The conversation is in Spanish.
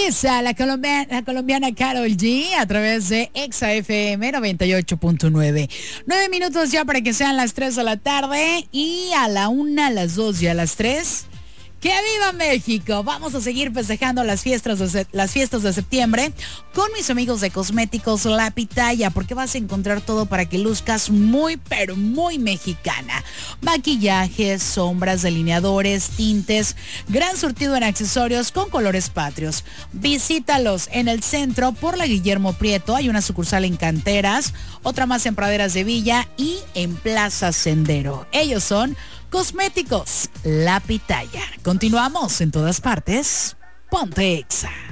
Melissa, la colombiana Karol G, a través de Exa FM 98.9. 9 minutos ya para que sean las 3 de la tarde y a la 1, a las 2 y a las 3. ¡Que viva México! Vamos a seguir festejando las fiestas de septiembre con mis amigos de Cosméticos La Pitaya, porque vas a encontrar todo para que luzcas muy, pero muy mexicana. Maquillajes, sombras, delineadores, tintes, gran surtido en accesorios con colores patrios. Visítalos en el centro por la Guillermo Prieto. Hay una sucursal en Canteras, otra más en Praderas de Villa y en Plaza Sendero. Ellos son Cosméticos La Pitaya. Continuamos en todas partes. Ponte Exa.